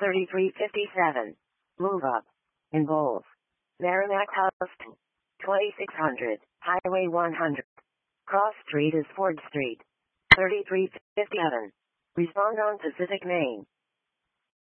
3357. Move up. In bold. Merrimack Houston. 2600. Highway 100. Cross Street is Ford Street. 3357. Respond on Pacific Main.